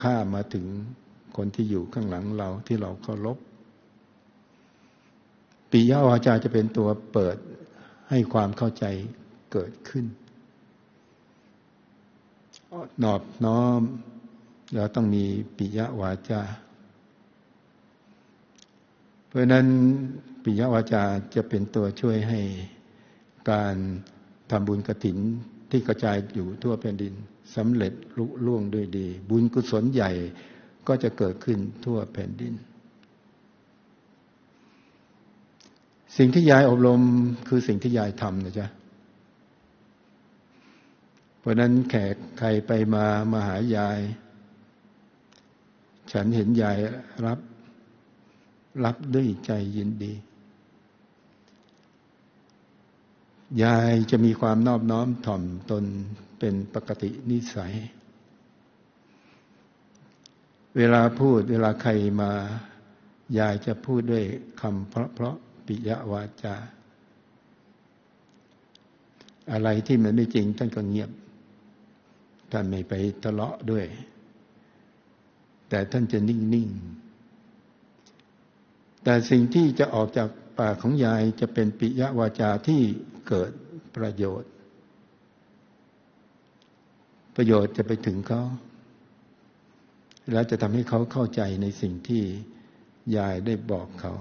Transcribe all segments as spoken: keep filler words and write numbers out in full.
ข้ามมาถึงคนที่อยู่ข้างหลังเราที่เราเคารพปิยวาจาจะเป็นตัวเปิดให้ความเข้าใจเกิดขึ้นนอบน้อมเราต้องมีปิยวาจาเพราะนั้นปิยวาจาจะเป็นตัวช่วยให้การทำบุญกฐินที่กระจายอยู่ทั่วแผ่นดินสำเร็จลุล่วงด้วยดีบุญกุศลใหญ่ก็จะเกิดขึ้นทั่วแผ่นดินสิ่งที่ยายอบรมคือสิ่งที่ยายทำนะจ๊ะเพราะนั้นแขกใครไปมามาหายายฉันเห็นยายรับรับด้วยใจยินดียายจะมีความนอบน้อมถ่อมตนเป็นปกตินิสัยเวลาพูดเวลาใครมายายจะพูดด้วยคำเพราะๆปิยวาจาอะไรที่มันไม่จริงท่านก็เงียบท่านไม่ไปทะเลาะด้วยแต่ท่านจะนิ่งๆแต่สิ่งที่จะออกจากปากของยายจะเป็นปิยวาจาที่เกิดประโยชน์ประโยชน์จะไปถึงเขาแล้วจะทำให้เขาเข้าใจในสิ่งที่ยายได้บอกเขา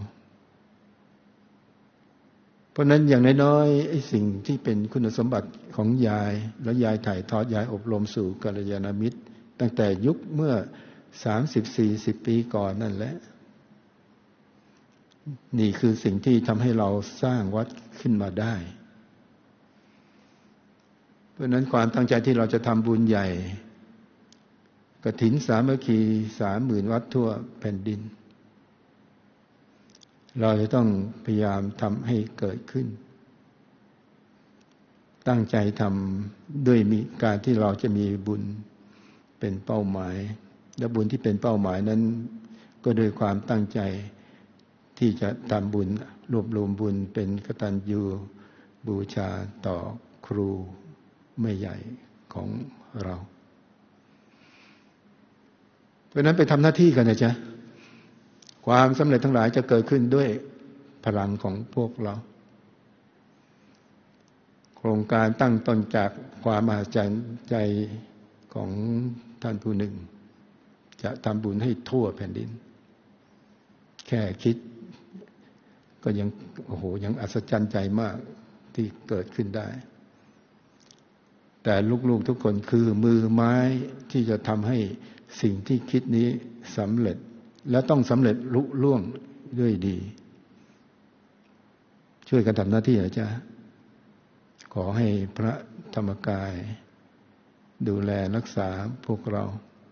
เพราะนั้นอย่างน้อยๆไอ้สิ่งที่เป็นคุณสมบัติของยายแล้วยายถ่ายทอดยายอบรมสู่กัลยาณมิตรตั้งแต่ยุคเมื่อสามสิบสี่สิบปีก่อนนั่นแหละนี่คือสิ่งที่ทำให้เราสร้างวัดขึ้นมาได้เพราะนั้นความตั้งใจที่เราจะทำบุญใหญ่กฐินสามัคคีสามหมื่นวัดทั่วแผ่นดินเราจะต้องพยายามทำให้เกิดขึ้นตั้งใจทำด้วยมีการที่เราจะมีบุญเป็นเป้าหมายและบุญที่เป็นเป้าหมายนั้นก็โดยความตั้งใจที่จะทำบุญรวบรวมบุญเป็นกตัญญูบูชาต่อครูไม่ใหญ่ของเราเพราะนั้นไปทำหน้าที่กันนะจ๊ะความสำเร็จทั้งหลายจะเกิดขึ้นด้วยพลังของพวกเราโครงการตั้งต้นจากความมหัศจรรย์ใจของท่านผู้หนึ่งจะทำบุญให้ทั่วแผ่นดินแค่คิดก็ยังโอ้โหยังอัศจรรย์ใจมากที่เกิดขึ้นได้แต่ลูกๆทุกคนคือมือไม้ที่จะทำให้สิ่งที่คิดนี้สำเร็จและต้องสำเร็จลุล่วงด้วยดีช่วยกันทำหน้าที่นะจ๊ะขอให้พระธรรมกายดูแลรักษาพวกเรา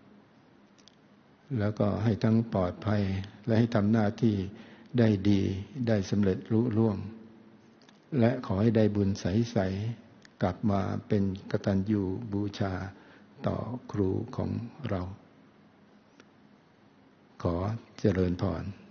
แล้วก็ให้ทั้งปลอดภัยและให้ทำหน้าที่ได้ดีได้สำเร็จลุล่วงและขอให้ได้บุญใสๆกลับมาเป็นกตัญญูบูชาต่อครูของเราขอเจริญพร